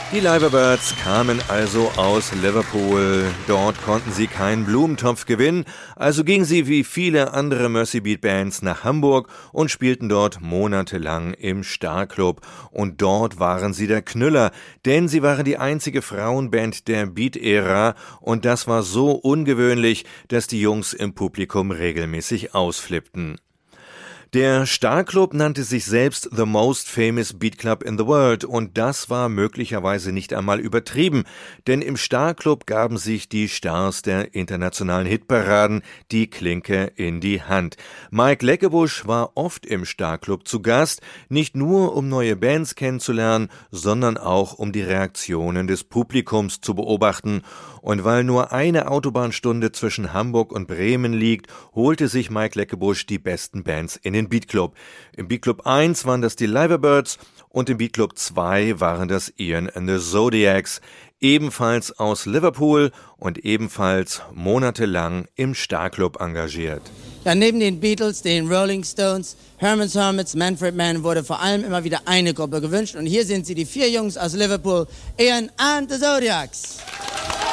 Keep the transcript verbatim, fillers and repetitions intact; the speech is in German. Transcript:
Die Liverbirds kamen also aus Liverpool. Dort konnten sie keinen Blumentopf gewinnen, also gingen sie wie viele andere Mersey Beat Bands nach Hamburg und spielten dort monatelang im Starclub. Und dort waren sie der Knüller, denn sie waren die einzige Frauenband der Beat-Ära und das war so ungewöhnlich, dass die Jungs im Publikum regelmäßig ausflippten. Der Starclub nannte sich selbst The Most Famous Beat Club in the World und das war möglicherweise nicht einmal übertrieben, denn im Starclub gaben sich die Stars der internationalen Hitparaden die Klinke in die Hand. Mike Leckebusch war oft im Starclub zu Gast, nicht nur um neue Bands kennenzulernen, sondern auch um die Reaktionen des Publikums zu beobachten. Und weil nur eine Autobahnstunde zwischen Hamburg und Bremen liegt, holte sich Mike Leckebusch die besten Bands in den Beat Club. Im Beat Club eins waren das die Liverbirds und im Beat Club zwei waren das Ian and the Zodiacs, ebenfalls aus Liverpool und ebenfalls monatelang im Starclub engagiert. Ja, neben den Beatles, den Rolling Stones, Herman's Hermits, Manfred Mann wurde vor allem immer wieder eine Gruppe gewünscht und hier sind sie, die vier Jungs aus Liverpool, Ian and the Zodiacs.